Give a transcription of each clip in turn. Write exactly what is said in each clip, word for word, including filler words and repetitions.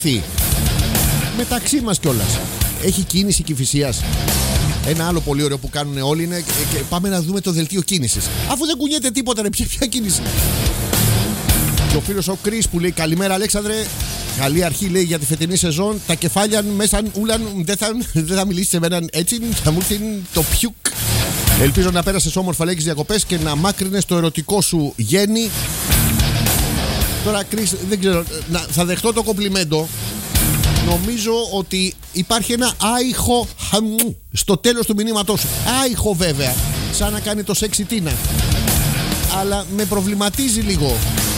μεταξύ μας κιόλας. Έχει κίνηση Κηφισίας. Ένα άλλο πολύ ωραίο που κάνουν όλοι είναι και πάμε να δούμε το δελτίο κίνησης. Αφού δεν κουνιέται τίποτα, ρε, ποια, ποια κίνηση. Και ο φίλος ο Κρίς που λέει καλημέρα Αλέξανδρε. Καλή αρχή λέει για τη φετινή σεζόν. Τα κεφάλια μέσα ούλαν δεν θα, δεν θα μιλήσει σε μένα έτσι. Θα μου έρθει το πιουκ. Ελπίζω να πέρασες όμορφα λέει διακοπές και να μάκρυνες το ερωτικό σου γέννη. Τώρα Κρίς δεν ξέρω, να, θα δεχτώ το κομπλιμέντο. Νομίζω ότι υπάρχει ένα άϊχο χαμ, στο τέλος του μηνύματός σου. Άϊχο βέβαια, σαν να κάνει το σεξι τίνα. Αλλά με προβληματίζει λίγο.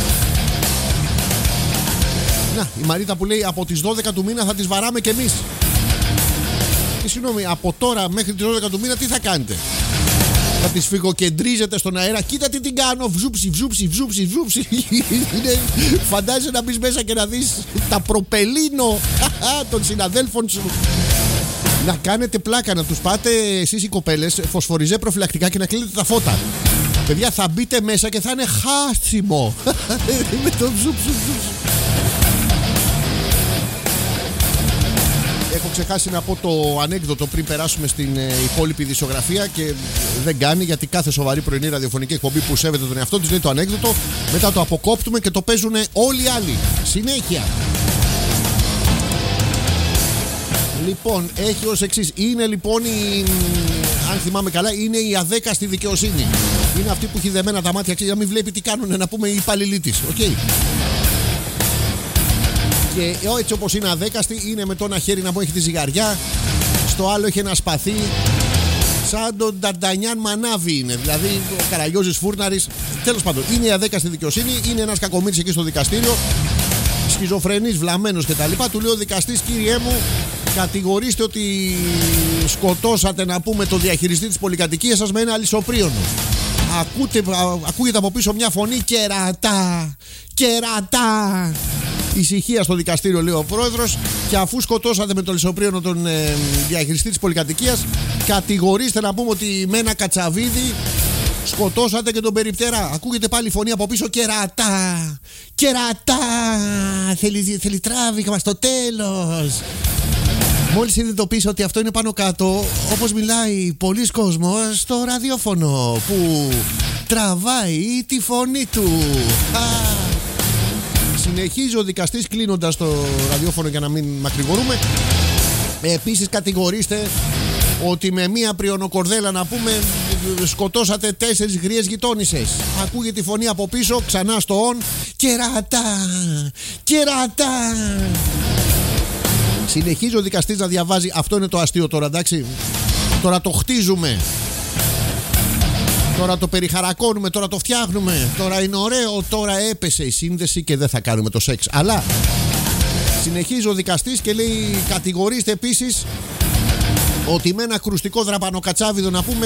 Να, η Μαρίτα που λέει από τις δώδεκα του μήνα θα τις βαράμε κι εμείς. Και συγγνώμη, από τώρα μέχρι τις δώδεκα του μήνα τι θα κάνετε? Θα τις φυγοκεντρίζετε στον αέρα. Κοίτα τι την κάνω. Βζούψι, βζούψι, βζούψι, βζούψι. Φαντάζεσαι να μπεις μέσα και να δεις τα προπελίνο των συναδέλφων σου. Να κάνετε πλάκα, να τους πάτε εσείς οι κοπέλες φωσφοριζέ προφυλακτικά και να κλείνετε τα φώτα. Παιδιά, θα μπείτε μέσα και θα είναι χάσιμο. Με το βζούψι, βζούψι. Έχω ξεχάσει να πω το ανέκδοτο πριν περάσουμε στην ε, υπόλοιπη δισογραφία και δεν κάνει, γιατί κάθε σοβαρή πρωινή ραδιοφωνική εκπομπή που σέβεται τον εαυτό της λέει το ανέκδοτο, μετά το αποκόπτουμε και το παίζουν όλοι οι άλλοι. Συνέχεια. Λοιπόν, έχει ως εξής. Είναι λοιπόν η, αν θυμάμαι καλά, είναι η αδέκαστη δικαιοσύνη. Είναι αυτή που έχει δεμένα τα μάτια για να μην βλέπει τι κάνουν, να πούμε, οι υπαλληλοί της. Οκ. Okay. Και έτσι όπως είναι αδέκαστη, είναι με το ένα χέρι να μου έχει τη ζυγαριά, στο άλλο έχει ένα σπαθί, σαν τον Νταντανιάν Μανάβη είναι, δηλαδή ο Καραγιώζης Φούρναρης. Τέλος πάντων, είναι η αδέκαστη δικαιοσύνη, είναι ένας κακομοίρης εκεί στο δικαστήριο, σχιζοφρενής, βλαμμένος κτλ. Του λέει ο δικαστής, κύριέ μου, κατηγορήστε ότι σκοτώσατε, να πούμε, το διαχειριστή της πολυκατοικίας σας με ένα αλυσοπρίωνο. Ακούτε, ακούγεται από πίσω μια φωνή, κερατά, κερατά. Ησυχία στο δικαστήριο, λέει ο πρόεδρος, και αφού σκοτώσατε με το λησοπρίωνο τον ε, διαχειριστή της πολυκατοικίας, κατηγορήστε, να πούμε, ότι με ένα κατσαβίδι σκοτώσατε και τον περιπτερά. Ακούγεται πάλι φωνή από πίσω, κερατά, κερατά, θέλει, θέλει τράβηγμα στο τέλος. Μόλις συνειδητοποίησα ότι αυτό είναι πάνω κάτω, όπως μιλάει πολλοί κόσμος στο ραδιόφωνο που τραβάει τη φωνή του. Α. Συνεχίζει ο δικαστής κλείνοντας το ραδιόφωνο για να μην μακρηγορούμε. Επίσης κατηγορήστε ότι με μία πριονοκορδέλα, να πούμε, σκοτώσατε τέσσερις γριές γειτόνισσες. Ακούγεται τη φωνή από πίσω, ξανά στο on, κερατά, κερατά. Συνεχίζει ο δικαστής να διαβάζει. Αυτό είναι το αστείο τώρα, εντάξει. Τώρα το χτίζουμε. Τώρα το περιχαρακώνουμε, τώρα το φτιάχνουμε. Τώρα είναι ωραίο, τώρα έπεσε η σύνδεση και δεν θα κάνουμε το σεξ. Αλλά συνεχίζει ο δικαστής και λέει, κατηγορήστε επίσης ότι με ένα κρουστικό δραπανοκατσάβιδο, να πούμε,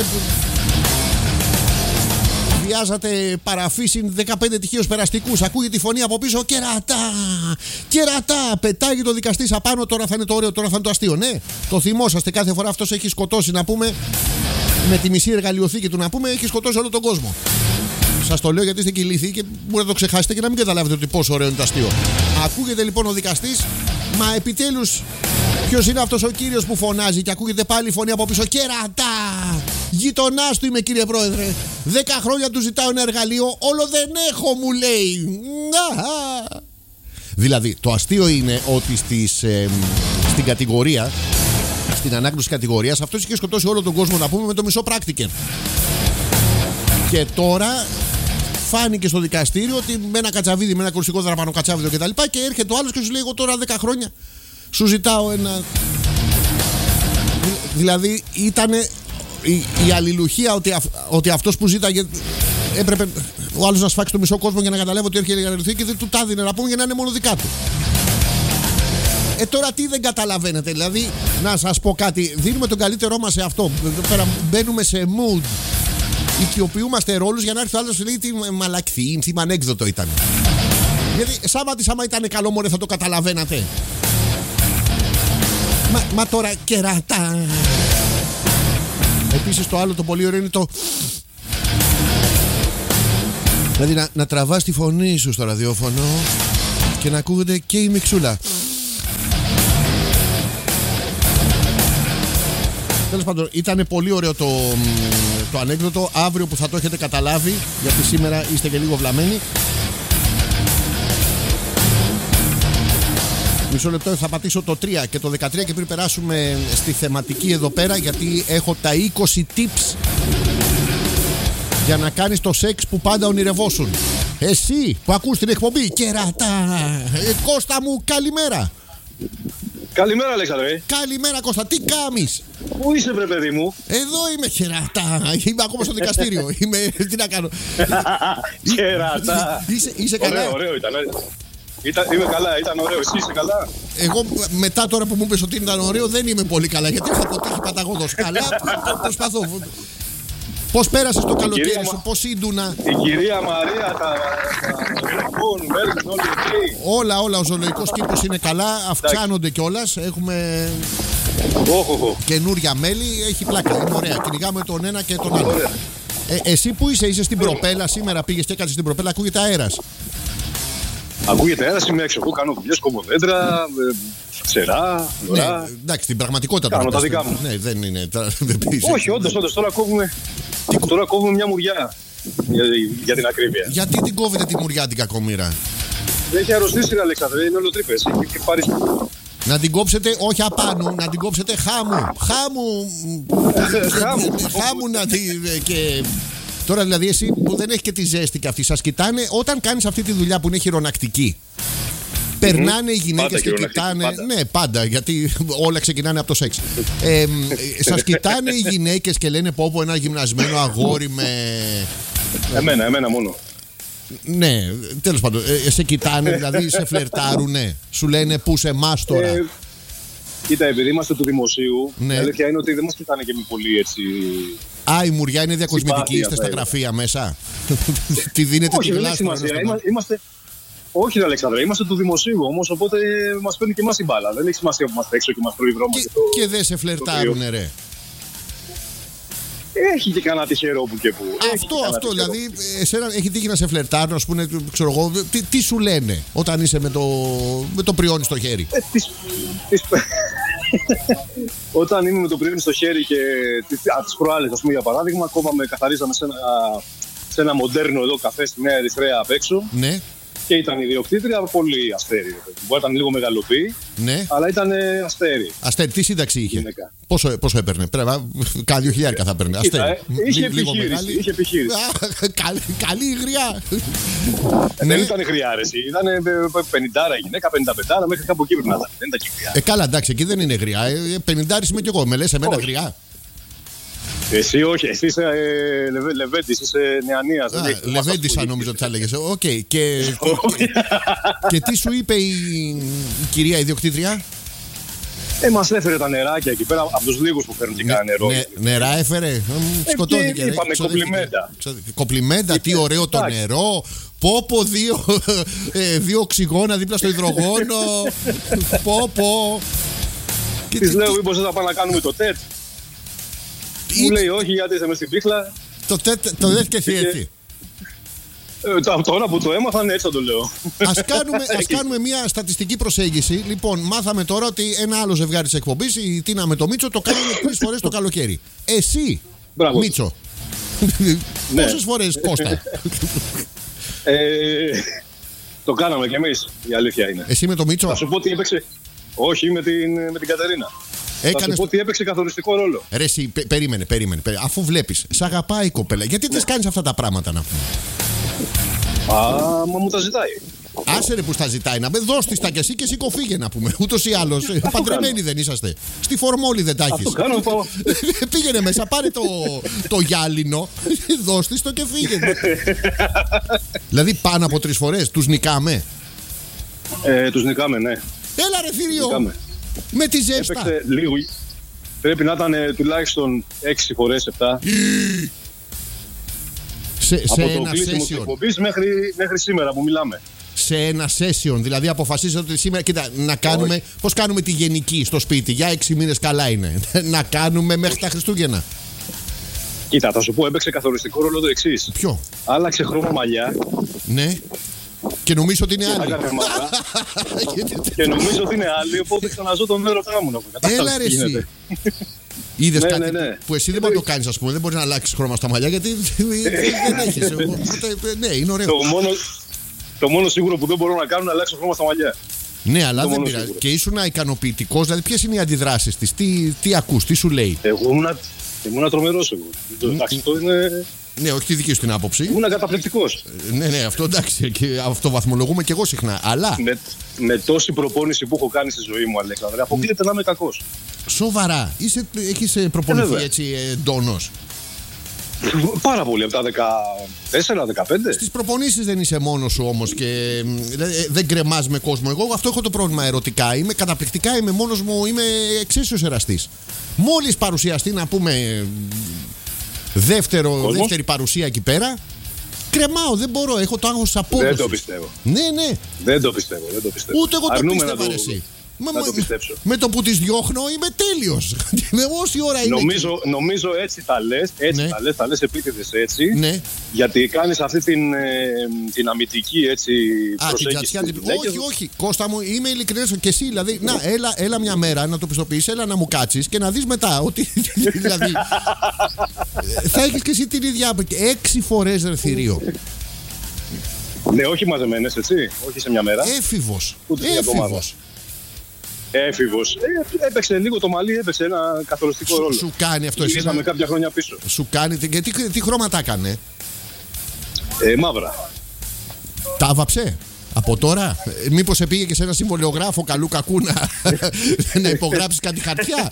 βιάζατε παραφύσιν δεκαπέντε τυχαίους περαστικούς. Ακούγεται τη φωνή από πίσω, κερατά, κερατά. Πετάγει το δικαστής απάνω, τώρα θα είναι το ωραίο, τώρα θα είναι το αστείο. Ναι, το θυμόσαστε, κάθε φορά αυτός έχει σκοτώσει, να πούμε, με τη μισή εργαλειοθήκη του, να πούμε, έχει σκοτώσει όλο τον κόσμο. Σας το λέω γιατί είστε και ηλίθιοι και μπορείτε να το ξεχάσετε και να μην καταλάβετε ότι πόσο ωραίο είναι το αστείο. Ακούγεται λοιπόν ο δικαστής, μα επιτέλους ποιος είναι αυτός ο κύριος που φωνάζει, και ακούγεται πάλι φωνή από πίσω, κερατά. Γειτονάς του είμαι, κύριε πρόεδρε. Δέκα χρόνια του ζητάω ένα εργαλείο, όλο δεν έχω, μου λέει. Δηλαδή το αστείο είναι ότι στις, ε, στην κατηγορία, στην ανάκριση κατηγορίας, αυτός είχε σκοτώσει όλο τον κόσμο, να πούμε, με το μισό πράκτικερ. Και τώρα φάνηκε στο δικαστήριο ότι με ένα κατσαβίδι, με ένα κρουστικό δραπανοκατσάβιδο κτλ. Και, και έρχεται ο άλλος και σου λέει, εγώ τώρα δέκα χρόνια σου ζητάω ένα. Δηλαδή ήταν η, η αλληλουχία ότι, αυ, ότι αυτός που ζήταγε έπρεπε ο άλλος να σφάξει το μισό κόσμο για να καταλάβει ότι έρχεται η εργαλειοθήκη και δεν του τα δίνε, να πούμε, για να είναι μόνο δικά του. Ε, τώρα τι δεν καταλαβαίνετε, δηλαδή, να σας πω κάτι, δίνουμε τον καλύτερό μας σε αυτό. Πέρα μπαίνουμε σε mood, οικειοποιούμαστε ρόλους για να έρθει ο άλλος και λέει τι μαλακθή, τι ανέκδοτο ήταν. Γιατί σαν τη άμα ήταν καλό, μωρέ, θα το καταλαβαίνατε. Μα, μα τώρα κερατά. Επίσης το άλλο το πολύ ωραίο είναι το, δηλαδή να, να τραβάς τη φωνή σου στο ραδιόφωνο και να ακούγεται και η μιξούλα. Τέλος πάντων, ήταν πολύ ωραίο το, το ανέκδοτο. Αύριο που θα το έχετε καταλάβει, γιατί σήμερα είστε και λίγο βλαμμένοι. Μισό λεπτό, θα πατήσω το τρία και το δεκατρία και πριν περάσουμε στη θεματική εδώ πέρα, γιατί έχω τα είκοσι tips για να κάνεις το σεξ που πάντα ονειρευόσουν. Εσύ που ακούς την εκπομπή, κερατά, ε, Κώστα μου, καλημέρα. Καλημέρα, Αλέξανδρε. Καλημέρα, Κώστα, τι κάμεις? Πού είσαι, βρε παιδί μου? Εδώ είμαι, χερατά. Είμαι ακόμα στο δικαστήριο. Είμαι, τι να κάνω. Χερατά. Είσαι, είσαι καλά? Ωραίο, ωραίο ήταν. Ήταν, είμαι καλά, ήταν ωραίο. Εσύ είσαι καλά? Εγώ μετά τώρα που μου είπες ότι ήταν ωραίο δεν είμαι πολύ καλά, γιατί έχω αποτύχει παταγώδος. Αλλά προσπαθώ. Πώς πέρασες το καλοκαίρι σου, πώς ίντουνα? Η κυρία Μαρία, τα ζωολογικών μέρες, όλοι εκεί. Όλα, όλα, ο ζωολογικός κήπος είναι καλά, αυξάνονται κιόλας. Έχουμε oh, oh. καινούρια μέλη, έχει πλάκα, είναι ωραία. Κυνηγάμε τον ένα και τον άλλο. Ε, εσύ που είσαι, είσαι στην προπέλα σήμερα, πήγες και έκατες στην προπέλα, ακούγεται αέρας. Ακούγεται αέρας, είμαι έξω. Εγώ κάνω δουλειές, κόβω δέντρα, ξερά, νωρά. Ναι, εντάξει, στην πραγματικότητα κάνω τα δικά μου. Ναι, δεν είναι. Δεν όχι, όντως, όντως, τώρα κόβουμε, τώρα κόβουμε μια μουριά. Για, για την ακρίβεια. Γιατί την κόβετε τη μουριά την κακομοίρα? Δεν έχει αρρωστήσει, ρε Αλέξανδρε, είναι ολοτρύπες. Έχει πάρει... Να την κόψετε, όχι απάνω, να την κόψετε χάμου. Χάμου. Χάμου. Χάμου να την. Και... Τώρα δηλαδή εσύ που δεν έχει και τη ζέστη και αυτή, σας κοιτάνε όταν κάνεις αυτή τη δουλειά που είναι χειρονακτική. Περνάνε οι γυναίκες και κοιτάνε. Πάντα. Ναι, πάντα, γιατί όλα ξεκινάνε από το σεξ. Ε, σας κοιτάνε οι γυναίκες και λένε πω πω ένα γυμνασμένο αγόρι με. Εμένα, εμένα μόνο. Ναι, τέλος πάντων. Ε, σε κοιτάνε, δηλαδή σε φλερτάρουνε. Σου λένε πού σε εμάς τώρα. Ε, κοίτα, επειδή είμαστε του δημοσίου, ναι. Η αλήθεια είναι ότι δεν μας κοιτάνε και με πολύ έτσι. Α, η μουριά είναι διακοσμητική, είστε στα γραφεία μέσα. Τη δίνετε όχι, τη γλάστα. Είμαστε. Όχι, Αλέξανδρε, είμαστε του δημοσίου όμως, οπότε μας παίρνει και εμάς η μπάλα. Δεν έχει σημασία που είμαστε έξω και μας τρώει δρόμο. Και, και, το... και δεν σε φλερτάρουνε, ρε. Έχει και κανένα τυχερό που και που. Αυτό, αυτό. Δηλαδή, εσένα έχει τύχει να σε φλερτάρουν, ας πούμε, ξέρω εγώ, τι, τι σου λένε όταν είσαι με το, με το πριόνι στο χέρι. Ε, τις, τις... Όταν είμαι με το πριόνι στο χέρι και τις, τις προάλλες, ας πούμε, για παράδειγμα, κόβαμε, καθαρίζαμε σε ένα, σε ένα μοντέρνο εδώ καφέ στη Νέα Ερυθρέα απ' έξω. Ναι. Και ήταν ιδιοκτήτρια πολύ αστέρι. Μπορεί να ήταν λίγο μεγαλοπή, ναι. Αλλά ήταν αστέρι. Αστέρι, τι σύνταξη είχε? Πόσο, πόσο έπαιρνε? Πρέπει κάνα δύο χιλιάρικα θα έπαιρνε. Αστέρι. Ε, είχε, λίγο επιχείρηση, είχε επιχείρηση. καλή, καλή γριά. Ε, ναι. Δεν ήταν γριά, ρε. Ήταν πενηντάρα γυναίκα, πενήντα πέντε μέχρι κάπου εκεί πρέπει να ήταν. Δεν ήταν και γριά. Ε, καλά, εντάξει, εκεί δεν είναι γριά. Ε, πενηντάρης είμαι κι εγώ. Με λες εμένα όχι. Γριά. Εσύ όχι, εσύ είσαι ε, λεβε, Λεβέντης, είσαι Νεανίας. Λεβέντησα νομίζω ότι θα έλεγες. Οκ. Okay. Και, και, και τι σου είπε η, η κυρία ιδιοκτήτρια? Ε, μας έφερε τα νεράκια εκεί πέρα, από τους λίγους που φέρνουν και κανένα νερό. Ναι, νερά έφερε, ε, σκοτώθηκε. Και είπαμε κοπλιμέντα. Κοπλιμέντα, τι ωραίο το νερό. Πόπο, δύο, ε, δύο οξυγόνα δίπλα στο υδρογόνο. Πόπο. Της λέω, μήπως θα πάμε να κάνουμε το τέτ. Μου λέει όχι, γιατί είσαι μες στην πίχλα. Το τέτ το δες και εσύ έτσι. Ε, τώρα που το έμαθαν έτσι θα το λέω. Ας κάνουμε, ας κάνουμε μια στατιστική προσέγγιση. Λοιπόν, μάθαμε τώρα ότι ένα άλλο ζευγάρι της εκπομπής, η Τίνα με το Μίτσο, το κάνουμε τρεις φορές το καλοκαίρι. Εσύ, μπράβο. Μίτσο, ναι. Πόσες φορές, Κώστα? ε, το κάναμε κι εμείς, η αλήθεια είναι. Εσύ με το Μίτσο? Θα σου πω τι έπαιξε. Όχι, με την, με την Κατερίνα. Έκανες... Θα σου πω ότι έπαιξε καθοριστικό ρόλο. Ρε εσύ, πε, περίμενε, περίμενε, περίμενε. Αφού βλέπεις, σ' αγαπάει η κοπέλα, γιατί ναι. Της κάνεις αυτά τα πράγματα να πούμε? Α, μα μου τα ζητάει. Άσε ρε που στα ζητάει, να με δώσ' της τα κι εσύ και σηκωφίγε να πούμε. Ούτως ή άλλως, παντρεμένοι δεν είσαστε. Στη Φορμόλη δεν τα έχεις. Αυτό κάνω, πάω. Πήγαινε μέσα, πάρε το, το γυάλινο, δώσ' της το και φύγε. Δηλαδή πάνω από τρεις φορές, τους νικάμε. Ε, τους νικάμε, ναι. Έλα ρε θηρίο, με τη ζέστα. Έπαιξε λίγο. Πρέπει να ήταν ε, τουλάχιστον έξι φορές, επτά. Σε, από σε το ένα κλείσιμο της εκπομπής μέχρι, μέχρι σήμερα που μιλάμε. Σε ένα session, δηλαδή αποφασίσατε ότι σήμερα, κοίτα, να κάνουμε, όχι. Πώς κάνουμε τη γενική στο σπίτι, για έξι μήνες καλά είναι. Να κάνουμε μέχρι τα Χριστούγεννα. Κοίτα, θα σου πω, έπαιξε καθοριστικό ρόλο το εξής. Ποιο? Άλλαξε χρώμα μαλλιά. Ναι. Και νομίζω ότι είναι άλλη. Και νομίζω ότι είναι άλλη, οπότε ξαναζώ τον έρωτά μου. Έλα ρε εσύ. Είδες ναι, κάτι ναι, ναι. που εσύ δεν μπορεί να το κάνεις, ας πούμε. Δεν μπορεί να αλλάξεις χρώμα στα μαλλιά γιατί δεν έχεις. Ναι, είναι ωραίο. Το μόνο, το μόνο σίγουρο που δεν μπορώ να κάνω είναι να αλλάξω χρώμα στα μαλλιά. Ναι, αλλά δεν πειράζει. Και ήσουν ικανοποιητικός, δηλαδή ποιες είναι οι αντιδράσεις της, τι, τι ακούς, τι σου λέει. Εγώ ήμουν, ήμουν τρομερός εγώ. Εντάξει, αυτό είναι. Ναι, όχι τη δική σου την άποψη. Ήμουν καταπληκτικός. Ναι, ναι, αυτό εντάξει. Και αυτό βαθμολογούμε και εγώ συχνά. Αλλά. Με, με τόση προπόνηση που έχω κάνει στη ζωή μου, Αλέξανδρε, αποκλείεται να είμαι κακός. Σοβαρά. Είσαι, έχεις προπονηθεί ε, έτσι εντόνως. Πάρα πολύ, από τα δεκατέσσερα δεκαπέντε. Στις προπονήσεις δεν είσαι μόνος σου όμως και δεν κρεμάς με κόσμο. Εγώ αυτό έχω το πρόβλημα ερωτικά. Είμαι καταπληκτικά, είμαι μόνος μου, είμαι εξαίσιος εραστής. Μόλις παρουσιαστεί να πούμε δεύτερο, δεύτερη παρουσία εκεί πέρα, κρεμάω, δεν μπορώ, έχω το άγχος της απόδοσης. Δεν το πιστεύω. Ναι, ναι. Δεν το πιστεύω, δεν το πιστεύω. Ούτε εγώ το πίστευα το... εσύ. Μα, να το πιστέψω. Με το που τις διώχνω είμαι τέλειος. Όση ώρα είναι. Νομίζω, νομίζω έτσι τα λες, έτσι ναι. τα λες, τα λες επίτηδες έτσι. Ναι. Γιατί κάνεις αυτή την, ε, την αμυντική έτσι Α, προσέγγιση. Την όχι, όχι. Κώστα μου, είμαι ειλικρινές και εσύ. Δηλαδή, να, έλα, έλα μια μέρα να το πιστοποιήσεις, έλα να μου κάτσεις και να δεις μετά ότι. Δηλαδή. Θα έχεις και εσύ την ίδια. Έξι φορές ρε θηρίο. Ναι, όχι μαζεμένες, έτσι. Όχι σε μια μέρα. Έφηβος. Έφηβος. Έφηβος. Ε, έπαιξε λίγο το μαλλί, έπαιξε ένα καθοριστικό σου, ρόλο. Σου κάνει αυτό εσύ. Είχαμε κάποια χρόνια πίσω. Σου κάνει. Και τι, τι χρώματα έκανε. Ε, μαύρα. Τα άβαψε. Από τώρα, μήπως πήγε και σε ένα συμβολιογράφο καλού κακού να, να υπογράψεις κάτι χαρτιά.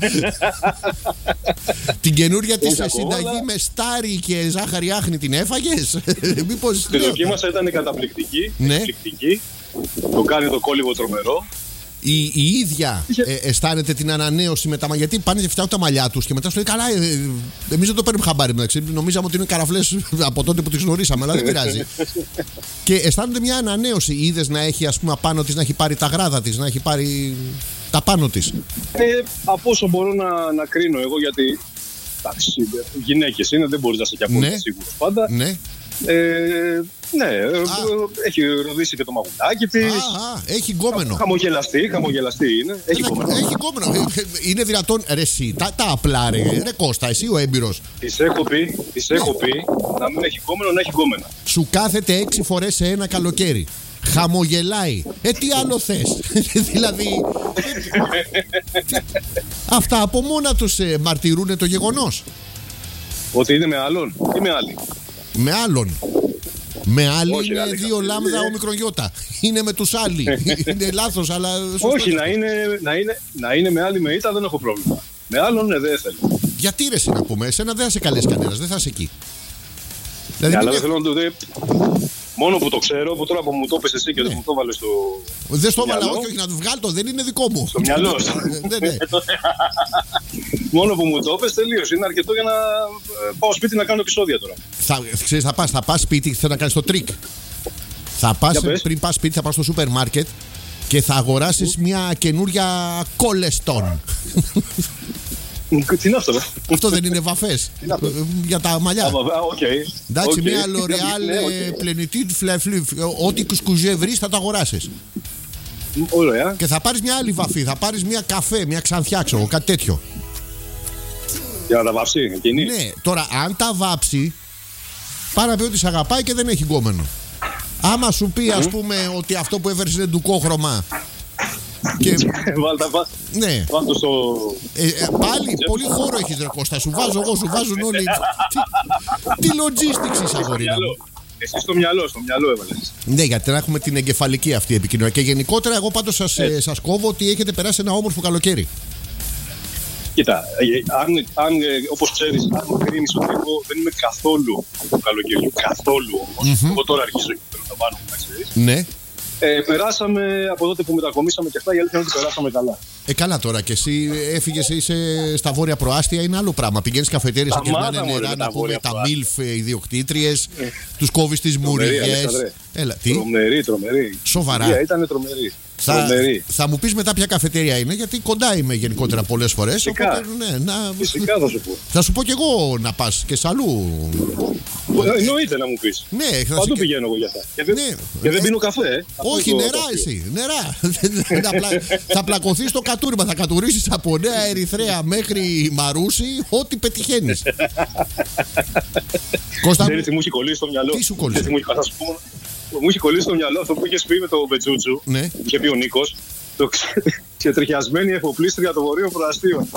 Την καινούρια της συνταγή με στάρι και ζάχαρη άχνη την έφαγες. Μήπως. Τη δοκίμασα, ήταν καταπληκτική. Ναι. Εκπληκτική. Το κάνει το κόλληβο τρομερό. Η, η ίδια ε, αισθάνεται την ανανέωση με τα μαλλιά. Γιατί πάνε και φτιάχνουν τα μαλλιά τους και μετά σου λέει καλά. Ε, εμείς δεν το παίρνουμε χαμπάρι μεταξύ. Νομίζαμε ότι είναι καραφλές από τότε που τις γνωρίσαμε, αλλά δεν πειράζει. Και αισθάνονται μια ανανέωση. Είδες να έχει, ας πούμε, απάνω της να έχει πάρει τα γράδα της, να έχει πάρει τα πάνω της. Ε, από όσο μπορώ να, να κρίνω εγώ, γιατί εντάξει, γυναίκες είναι, δεν μπορείς να είσαι και απόλυτα ναι. σίγουρος πάντα. Ναι. Ε, ναι, α. έχει ροδίσει και το μαγουλάκι της. Α, α, έχει γκόμενο. Χαμογελαστή, χαμογελαστή είναι. Έχει γκόμενο. Έχει γκόμενο. Είναι δυνατόν, ρε εσύ, τα, τα απλά ρε, ρε Κώστα, εσύ ο έμπειρος. Της έχω πει, της έχω πει να μην έχει γκόμενο, να έχει γκόμενα. Σου κάθεται έξι φορές σε ένα καλοκαίρι. Χαμογελάει. Ε, τι άλλο θες. Δηλαδή. Αυτά από μόνα τους ε, μαρτυρούνε το γεγονός. Ότι είναι με άλλον ή με άλλη. Με άλλον. Με άλλη όχι, είναι άλλη, δύο λάμδα ο μικρογιώτα. Είναι με τους άλλοι. Είναι λάθος, αλλά. Όχι, να είναι, να, είναι, να είναι με άλλη με ήττα δεν έχω πρόβλημα. Με άλλον ναι, δεν θέλω. Γιατί ρε να πούμε, εσένα δεν θα σε καλέσει κανένας, δεν θα είσαι εκεί. Δηλαδή, αλλά δεν θέλω να το δει. Μόνο που το ξέρω, που τώρα που μου το πες εσύ και δεν μου το βάλες στο. Δεν στο έβαλα, όχι, όχι, να του βγάλω, δεν είναι δικό μου. Στο μυαλό. Μόνο που μου το πες, τελείως. Είναι αρκετό για να πάω σπίτι να κάνω επεισόδια τώρα. Θα, ξέρεις, θα πας, θα πας σπίτι και θέλω να κάνεις το τρίκ. Θα πας, πριν πας σπίτι, θα πας στο σούπερ μάρκετ και θα αγοράσεις μια καινούρια κόλεστον. Τι είναι αυτό, αυτό δεν είναι βαφές για τα μαλλιά. Okay. Εντάξει, okay. μια L'Oréal Plenitude Fleuve. Ό,τι κουσκουζέ βρεις θα το αγοράσεις. Ωραία. Και θα πάρεις μια άλλη βαφή, θα πάρεις μια καφέ, μια ξανθιά, ξέρω, κάτι τέτοιο. Για να τα βάψει εκείνη. Ναι, τώρα αν τα βάψει, πάει να πει ότι σε αγαπάει και δεν έχει γκόμενο. Άμα σου πει, ας πούμε, ότι αυτό που έφερες είναι ντουκόχρωμα. Και... Βάλτα πά. Ναι. Στο... Ε, ε, πάλι πολύ χώρο έχεις ρε Κώστα. Σου βάζω εγώ, σου βάζουν όλοι. Τι, τι logistics είσαι αγορίνα μου. Εσύ στο μυαλό, στο μυαλό έβαλες. Ναι, γιατί να έχουμε την εγκεφαλική αυτή επικοινωνία. Και γενικότερα εγώ πάντως σας, ε. σας κόβω ότι έχετε περάσει ένα όμορφο καλοκαίρι. Κοίτα, αν, αν όπως ξέρεις, αν κρίνεις ότι εγώ δεν είμαι καθόλου το καλοκαίρι, καθόλου όμως. Mm-hmm. Εγώ τώρα αρχίζω και το πάνω μου, να ξέρεις. Ναι. Ε, περάσαμε από τότε που μετακομίσαμε και αυτά, η αλήθεια είναι ότι περάσαμε καλά. Ε, καλά τώρα και εσύ έφυγες, είσαι στα βόρεια προάστια, είναι άλλο πράγμα. Πηγαίνεις καφετέρειες και κερνάνε νερά, να πούμε τα μιλφ ιδιοκτήτριες, ε. τους κόβεις τις μουριγές. Έλα, τι. Τρομερή, τρομερή. Σοβαρά. Ήταν τρομερή. Θα, θα μου πεις μετά ποια καφετέρια είναι, γιατί κοντά είμαι γενικότερα πολλές φορές. Φυσικά, οπότε, ναι, να... Φυσικά θα σου πω. Θα σου πω κι εγώ να πας και σ' αλλού. Εννοείται να μου πεις. Ναι, θα παντού σε... πηγαίνω εγώ για αυτά. Και δεν, ναι. και δεν πίνω καφέ. Ε. Όχι, νερά το εσύ. Νερά. Θα πλακωθείς στο κατούριμα. Θα κατουρίσεις από Νέα Ερυθρέα μέχρι Μαρούσι, ό,τι πετυχαίνεις. Κώστα, ξέρεις τι μου έχει κολλήσει στο μυαλό. Τι σου κολλήσει? Μου είχε κολλήσει στο μυαλό αυτό που είχε πει με το Μπετζούτζου. Ναι. Είχε πει ο Νίκος. Το ξετριχιασμένη εφοπλίστρια το βορείο προαστίων.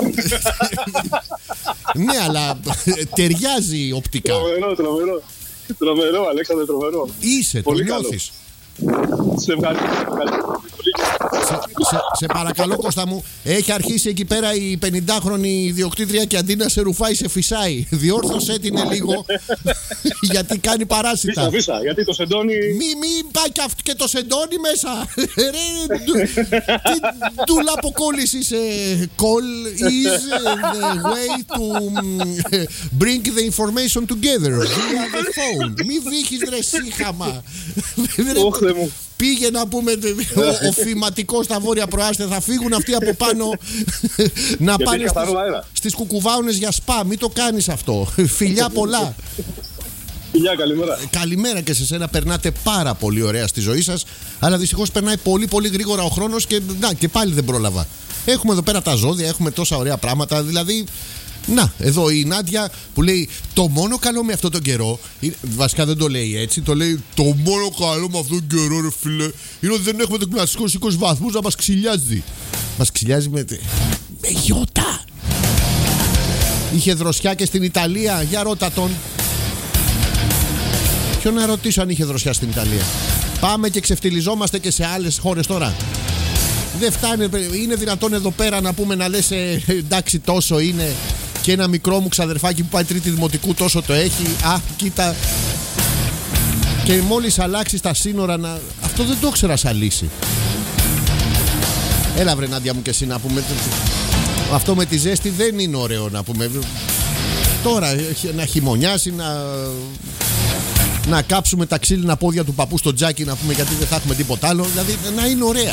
Ναι, αλλά ταιριάζει οπτικά. Τρομερό, τρομερό. Τρομερό, Αλέξανδρε, τρομερό. Είσαι, το νιώθεις. Σε ευχαριστώ. Σε, σε, σε παρακαλώ, Κώστα μου, έχει αρχίσει εκεί πέρα η πενηντάχρονη ιδιοκτήτρια και αντί να σε ρουφάει, σε φυσάει. Διόρθωσέ την λίγο, γιατί κάνει παράσιτα. Φύσα, φύσα, γιατί το σεντόνι. Μη, μη πάει και, και το σεντόνι μέσα. Τι ντουλαποκόλληση είσαι. Call is the way to bring the information together via the phone. Μη βήχεις ρε σύχαμα. Πήγε να πούμε ο, ο φηματικός στα βόρεια προάστια. Θα φύγουν αυτοί από πάνω να πάνε στις, στις κουκουβάουνες για σπα. Μην το κάνεις αυτό. Φιλιά πολλά. Φιλιά, καλημέρα. Καλημέρα και σε σένα. Περνάτε πάρα πολύ ωραία στη ζωή σας. Αλλά δυστυχώς περνάει πολύ πολύ γρήγορα ο χρόνος. Και, να, και πάλι δεν πρόλαβα. Έχουμε εδώ πέρα τα ζώδια. Έχουμε τόσα ωραία πράγματα. Δηλαδή, να, εδώ η Νάντια που λέει το μόνο καλό με αυτόν τον καιρό. Βασικά δεν το λέει έτσι. Το λέει το μόνο καλό με αυτόν τον καιρό, ρε φίλε, είναι ότι δεν έχουμε τον κλασικό είκοσι βαθμούς να μας ξυλιάζει. Μας ξυλιάζει με, με γιώτα. Είχε δροσιά και στην Ιταλία. Για ρώτα τον. Ποιο να ρωτήσω αν είχε δροσιά στην Ιταλία. Πάμε και ξεφτιλιζόμαστε και σε άλλες χώρες τώρα. Δεν φτάνει. Είναι δυνατόν εδώ πέρα να πούμε να λες ε, εντάξει τόσο είναι. Και ένα μικρό μου ξαδερφάκι που πάει τρίτη δημοτικού τόσο το έχει. Α, κοίτα. Και μόλις αλλάξει τα σύνορα να... Αυτό δεν το ξέρα σαν λύση. Έλα βρε Νάντια μου και εσύ να πούμε. Αυτό με τη ζέστη δεν είναι ωραίο να πούμε. Τώρα να χειμωνιάσει, να... να κάψουμε τα ξύλινα πόδια του παππού στο τζάκι να πούμε, γιατί δεν θα έχουμε τίποτα άλλο. Δηλαδή να είναι ωραία.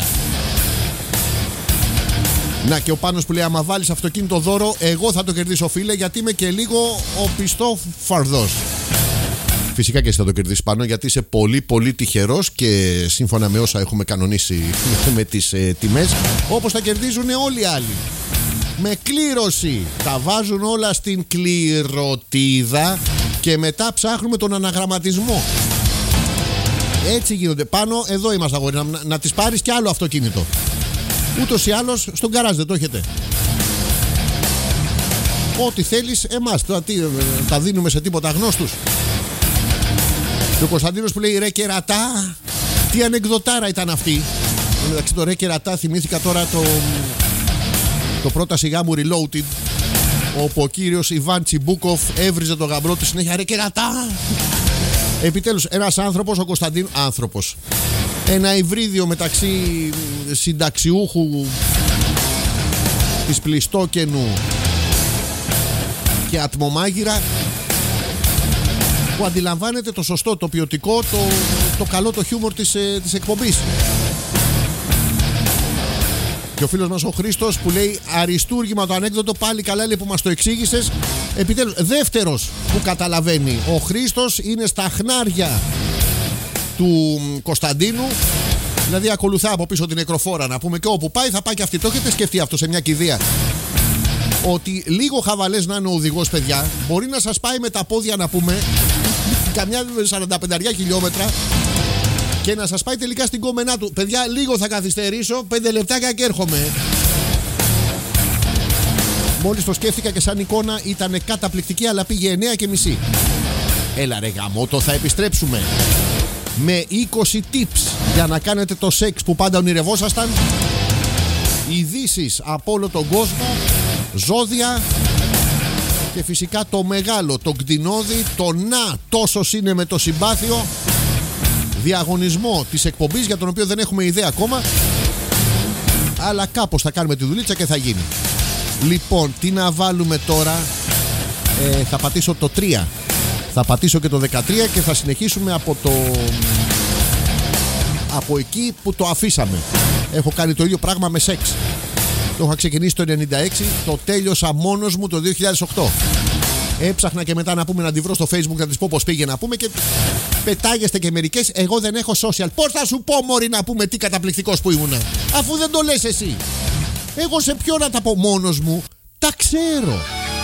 Να και ο Πάνος που λέει άμα βάλεις αυτοκίνητο δώρο εγώ θα το κερδίσω φίλε, γιατί είμαι και λίγο ο πιστό φαρδός. Φυσικά και εσύ θα το κερδίσεις Πάνο, γιατί είσαι πολύ πολύ τυχερός και σύμφωνα με όσα έχουμε κανονίσει με τις ε, τιμές, όπως τα κερδίζουν όλοι οι άλλοι. Με κλήρωση. Τα βάζουν όλα στην κληρωτίδα και μετά ψάχνουμε τον αναγραμματισμό. Έτσι γίνονται. Πάνω εδώ είμαστε αγόρι, να, να, να τις πάρεις κι άλλο αυτοκίνητο. Ούτως ή άλλως στον γκαράζ δεν το έχετε. Ό,τι θέλεις εμάς. Τώρα τι, τα δίνουμε σε τίποτα γνώστους. Και ο Κωνσταντίνος που λέει ρε κερατά. Τι ανεκδοτάρα ήταν αυτή. Εντάξει το ρε κερατά θυμήθηκα τώρα το, το πρώτα σιγά μου Reloaded, όπου ο κύριος Ιβάν Τσιμπούκοφ έβριζε τον γαμπρό του συνέχεια ρε κερατά. Επιτέλους ένας άνθρωπος, ο Κωνσταντίνος, άνθρωπος, ένα υβρίδιο μεταξύ συνταξιούχου της Πλιστόκενου και ατμομάγειρα, που αντιλαμβάνεται το σωστό, το ποιοτικό, το, το καλό, το χιούμορ της, ε, της εκπομπής. Και ο φίλος μας ο Χρήστος που λέει αριστούργημα το ανέκδοτο, πάλι καλά λέει που μας το εξήγησες. Επιτέλους, δεύτερος που καταλαβαίνει. Ο Χρήστος είναι στα χνάρια του Κωνσταντίνου. Δηλαδή ακολουθά από πίσω την νεκροφόρα να πούμε, και όπου πάει θα πάει και αυτή. Το έχετε σκεφτεί αυτό σε μια κηδεία? Ότι λίγο χαβαλές να είναι ο οδηγός, παιδιά, μπορεί να σας πάει με τα πόδια να πούμε καμιά σαράντα πέντε χιλιόμετρα και να σας πάει τελικά στην κόμενά του. Παιδιά, λίγο θα καθυστερήσω, πέντε λεπτάκια και έρχομαι. Μόλις το σκέφτηκα και σαν εικόνα ήταν καταπληκτική, αλλά πήγε εννιά και μισή. Έλα ρε γαμώτο, θα επιστρέψουμε με είκοσι tips για να κάνετε το σεξ που πάντα ονειρευόσασταν. Ειδήσεις από όλο τον κόσμο, ζώδια και φυσικά το μεγάλο, το κτηνόδι, το να τόσος είναι με το συμπάθειο, διαγωνισμό της εκπομπής για τον οποίο δεν έχουμε ιδέα ακόμα. Αλλά κάπως θα κάνουμε τη δουλίτσα και θα γίνει. Λοιπόν, τι να βάλουμε τώρα? ε, Θα πατήσω το τρία. Θα πατήσω και το δεκατρία και θα συνεχίσουμε από το... από εκεί που το αφήσαμε. Έχω κάνει το ίδιο πράγμα με σεξ. Το είχα ξεκινήσει το ενενήντα έξι. Το τέλειωσα μόνος μου το δύο χιλιάδες οκτώ. Έψαχνα και μετά να πούμε, να τη βρω στο Facebook, να της πω πως πήγε να πούμε, και πετάγεστε και μερικές. Εγώ δεν έχω social. Πώς θα σου πω, μωρή, να πούμε τι καταπληκτικός που ήμουνα, αφού δεν το λες εσύ? Εγώ σε ποιο να τα πω? Μόνος μου τα ξέρω.